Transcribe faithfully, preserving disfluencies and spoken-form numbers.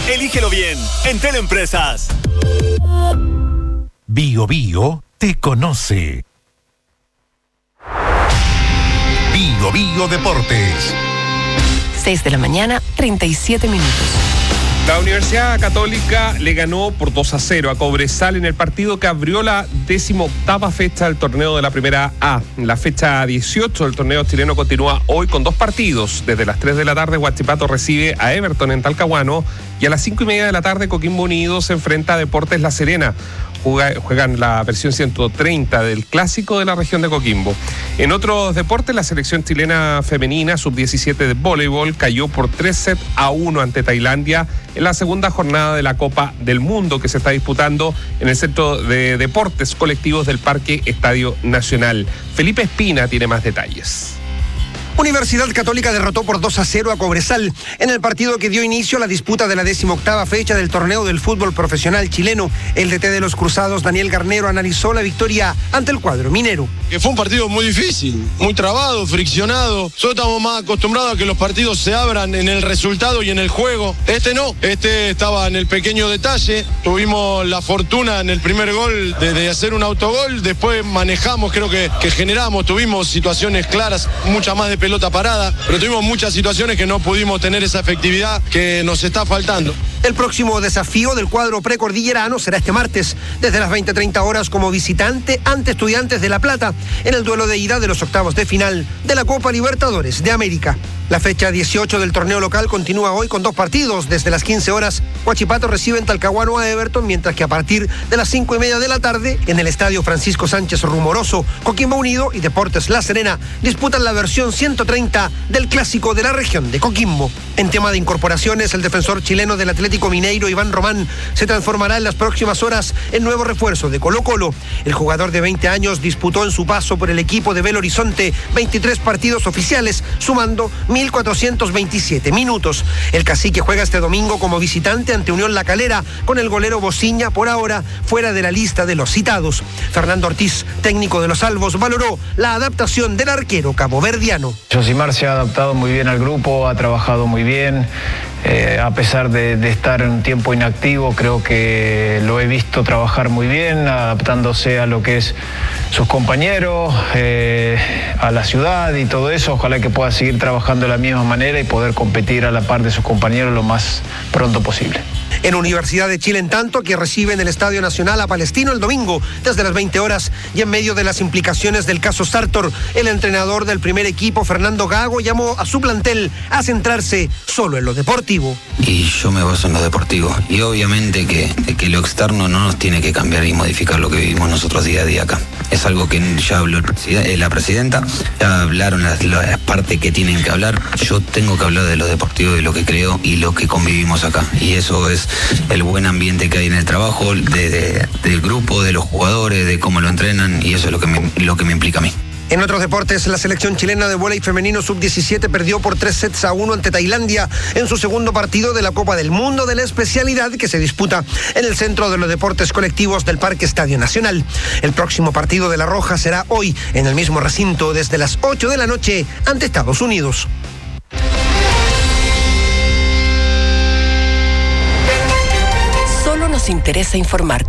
Elígelo bien, en Teleempresas. Bio Bio te conoce. Bio Bio Deportes. seis de la mañana, treinta y siete minutos. La Universidad Católica le ganó por dos a cero a Cobresal en el partido que abrió la decimoctava fecha del torneo de la Primera A. La fecha dieciocho del torneo chileno continúa hoy con dos partidos. Desde las tres de la tarde, Huachipato recibe a Everton en Talcahuano y a las cinco y media de la tarde, Coquimbo Unido se enfrenta a Deportes La Serena. Juegan la versión ciento treinta del clásico de la región de Coquimbo. En otros deportes, la selección chilena femenina sub diecisiete de voleibol cayó por tres sets a uno ante Tailandia en la segunda jornada de la Copa del Mundo que se está disputando en el Centro de Deportes Colectivos del Parque Estadio Nacional. Felipe Espina tiene más detalles. Universidad Católica derrotó por dos a cero a Cobresal en el partido que dio inicio a la disputa de la decimoctava fecha del torneo del fútbol profesional chileno. El D T de los Cruzados, Daniel Garnero, analizó la victoria ante el cuadro minero. Que fue un partido muy difícil, muy trabado, friccionado. Nosotros estamos más acostumbrados a que los partidos se abran en el resultado y en el juego. Este no, este estaba en el pequeño detalle. Tuvimos la fortuna en el primer gol de, de hacer un autogol. Después manejamos, creo que, que generamos, tuvimos situaciones claras, mucha más de pelota parada, pero tuvimos muchas situaciones que no pudimos tener esa efectividad que nos está faltando. El próximo desafío del cuadro precordillerano será este martes, desde las veinte treinta horas como visitante ante Estudiantes de La Plata, en el duelo de ida de los octavos de final de la Copa Libertadores de América. La fecha dieciocho del torneo local continúa hoy con dos partidos. Desde las quince horas, Huachipato recibe en Talcahuano a Everton, mientras que a partir de las cinco y media de la tarde, en el estadio Francisco Sánchez Rumoroso, Coquimbo Unido y Deportes La Serena disputan la versión ciento treinta del clásico de la región de Coquimbo. En tema de incorporaciones, el defensor chileno del Atlético Mineiro, Iván Román, se transformará en las próximas horas en nuevo refuerzo de Colo-Colo. El jugador de veinte años disputó en su paso por el equipo de Belo Horizonte veintitrés partidos oficiales, sumando mil cuatrocientos veintisiete minutos. El Cacique juega este domingo como visitante ante Unión La Calera, con el golero Bociña por ahora fuera de la lista de los citados. Fernando Ortiz, técnico de los Albos, valoró la adaptación del arquero caboverdiano. Josimar se ha adaptado muy bien al grupo, ha trabajado muy bien. Eh, a pesar de, de estar en un tiempo inactivo, creo que lo he visto trabajar muy bien, adaptándose a lo que es sus compañeros, eh, a la ciudad y todo eso. Ojalá que pueda seguir trabajando de la misma manera y poder competir a la par de sus compañeros lo más pronto posible. En Universidad de Chile, en tanto, que recibe en el Estadio Nacional a Palestino el domingo desde las veinte horas, y en medio de las implicaciones del caso Sartor, el entrenador del primer equipo, Fernando Gago, llamó a su plantel a centrarse solo en lo deportivo. Y yo me baso en lo deportivo, y obviamente que, que lo externo no nos tiene que cambiar y modificar lo que vivimos nosotros día a día acá. Es algo que ya habló el preside- la presidenta, ya hablaron las, las partes que tienen que hablar. Yo tengo que hablar de lo deportivo, de lo que creo y lo que convivimos acá, y eso es el buen ambiente que hay en el trabajo, de, de, del grupo, de los jugadores, de cómo lo entrenan, y eso es lo que me, lo que me implica a mí. En otros deportes, la selección chilena de vóley femenino sub diecisiete perdió por tres sets a uno ante Tailandia en su segundo partido de la Copa del Mundo de la especialidad que se disputa en el Centro de los Deportes Colectivos del Parque Estadio Nacional. El próximo partido de La Roja será hoy en el mismo recinto desde las ocho de la noche ante Estados Unidos. Solo nos interesa informar.